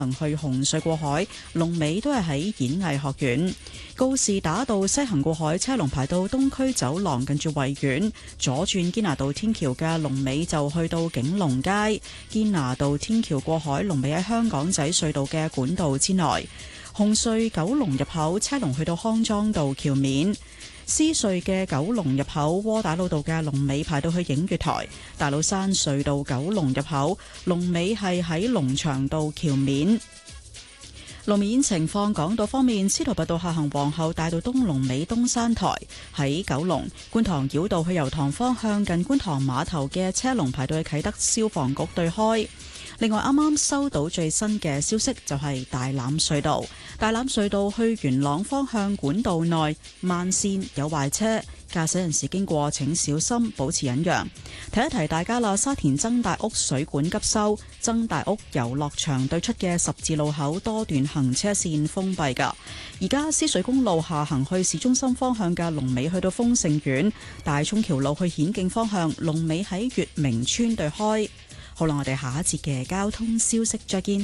去紅隧過海，龍尾都係喺演藝學院。告士打道西行過海車龍排到東區走廊，近住維園，左轉堅拿道天橋嘅龍尾就去到景隆街。堅拿道天橋過海龍尾喺香港仔隧道嘅管道之內。紅隧九龍入口車龍去到康莊道橋面。獅隧嘅九龍入口窩打老道嘅龍尾排到去映月台。大老山隧道九龍入口龍尾係喺龍翔道橋面。路面情況，港島方面，司徒拔道下行皇后大道東龍尾東山台。喺九龍觀塘繞道去油塘方向近觀塘碼頭嘅車龍排到去啟德消防局對開。另外啱啱收到最新嘅消息，就係大欖隧道去元朗方向管道內慢線有壞車，駕駛人士經過請小心保持忍讓。提一提大家啦，沙田曾大屋水管急修，曾大屋遊樂場對出嘅十字路口多段行車線封閉㗎。而家獅隧公路下行去市中心方向嘅龍尾去到豐盛苑，大涌橋路去顯徑方向龍尾喺月明村對開。好啦，我哋下一節嘅交通消息再見。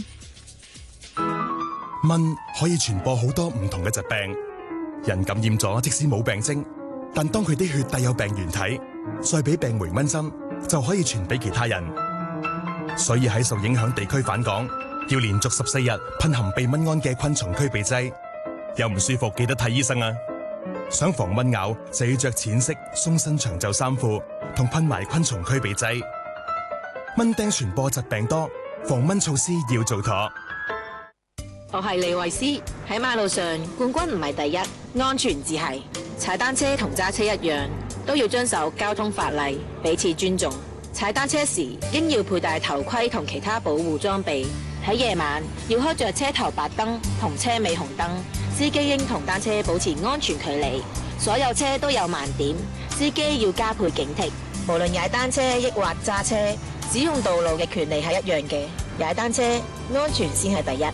蚊可以傳播好多唔同嘅疾病，人感染咗即使冇病徵，但當佢啲血帶有病原體，再俾病媒蚊針就可以傳俾其他人。所以喺受影響地區返港，要連續14日噴含避蚊胺嘅昆蟲驅避劑。有唔舒服記得睇醫生啊！想防蚊咬就要着淺色鬆身長袖衫褲，同噴埋昆蟲驅避劑。蚊叮傳播疾病多，防蚊措施要做妥。 我係李慧詩，喺馬路上冠軍唔係第一，安全至係。踩單車同揸車一樣，都要遵守交通法例，彼此尊重。踩單車時應要佩戴頭盔同其他保護裝備。喺夜晚要開着車頭白燈同車尾紅燈。司機應同單車保持安全距離。所有車都有盲點，司機要加倍警惕。無論踩單車抑或揸車，使用道路嘅權利係一樣嘅。踩單車安全先係第一。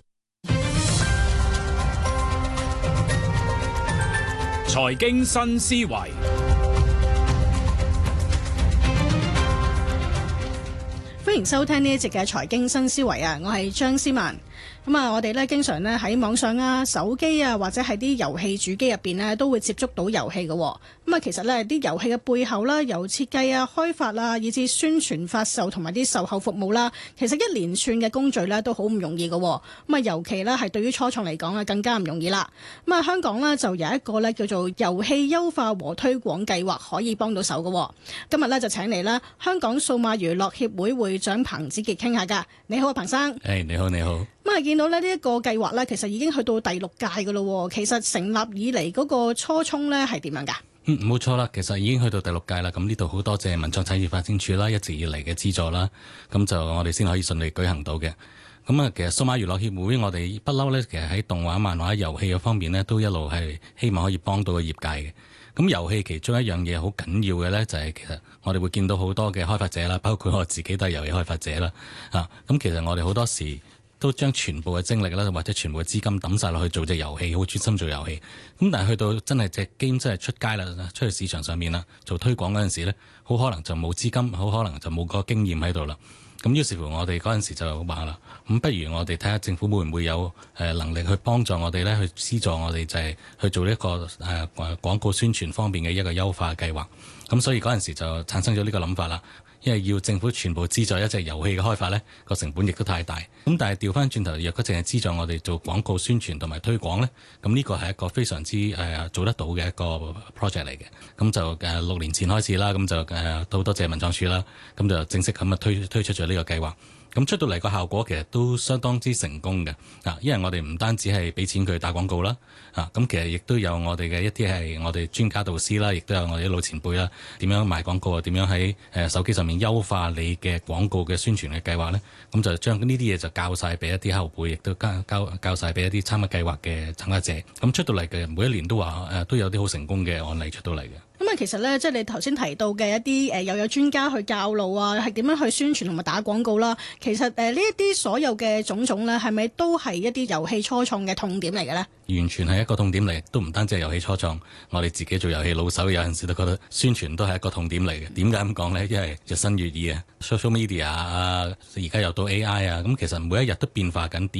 財經新思維， 歡迎收聽呢一節嘅財經新思維啊！我係張思文。咁啊，我哋咧經常咧喺網上啊、手機啊或者係啲遊戲主機入邊咧都會接觸到遊戲嘅。咁啊，其實咧啲遊戲嘅背後啦，由設計啊、開發啊，以至宣傳、發售同埋啲售後服務啦，其實一連串嘅工序咧都好唔容易嘅。咁啊，尤其咧係對於初創嚟講啊，更加唔容易啦。咁啊，香港咧就有一個咧叫做遊戲優化和推廣計劃可以幫到手嘅。今日咧就請嚟啦香港數碼娛樂協會會長彭梓傑傾下㗎。你好啊，彭生。 你好，你好。 咁啊，見到咧呢一個計劃咧，其實已經去到第6屆㗎咯。其實成立以嚟嗰個初衷咧係點樣㗎？ 冇錯啦，其實已經去到第6屆啦。咁呢度好多謝文創產業發展署啦，一直以嚟嘅資助啦，咁就我哋先可以順利舉行到嘅。咁啊，其實數碼娛樂協會我哋不嬲咧，其實喺動畫、漫畫、遊戲嘅方面咧，都一路係希望可以幫到個業界嘅。咁遊戲其中一樣嘢好緊要嘅咧，就係其實我哋會見到好多嘅開發者啦，包括我自己都係遊戲開發者啦。咁其實我哋好多時都將全部嘅精力啦，或者全部嘅資金抌晒落去做隻遊戲，好專心做遊戲。咁但係去到真係隻 game 真係出街啦，出去市場上面啦，做推廣嗰陣時咧，好可能就冇資金，好可能就冇個經驗喺度啦。咁於是乎我哋嗰陣時就話啦，咁不如我哋睇下政府會唔會有能力去幫助我哋咧，去資助我哋就係去做一個廣告宣傳方面嘅一個優化計劃。咁所以嗰陣時就產生咗呢個諗法啦。因為要政府全部資助一隻遊戲嘅開發呢，個成本亦都太大。咁但係調翻轉頭，若果淨係資助我哋做廣告宣傳同埋推廣呢，咁呢個係一個非常之做得到嘅一個 project 嚟嘅。咁就6年前開始啦，咁就都多謝文創署啦，咁就正式咁推出咗呢個計劃。咁出到嚟個效果其實都相當之成功嘅。因為我哋唔單止係俾錢佢打廣告啦，咁其實亦都有我哋嘅一啲係我哋專家導師啦，亦都有我哋啲老前輩啦，點樣賣廣告啊，點樣喺手機上面優化你嘅廣告嘅宣傳嘅計劃咧，咁就將呢啲嘢就教晒俾一啲後輩，亦都教晒俾一啲參加計劃嘅參加者。咁出到嚟嘅每一年都話都有啲好成功嘅案例出到嚟嘅。 咁啊，其實咧，即係你頭先提到嘅一啲又有專家去教路啊，係點樣去宣傳同埋打廣告啦。其實呢一啲所有嘅種種咧，係咪都係一啲遊戲初創嘅痛點嚟嘅咧？ 完全係一個痛點嚟，都唔單止係遊戲初創，我哋自己做遊戲老手有陣時都覺得宣傳都係一個痛點嚟嘅。點解咁講呢？因為日新月異啊 ，social media 啊，而家又到 AI 啊，咁其實每一日都變化緊。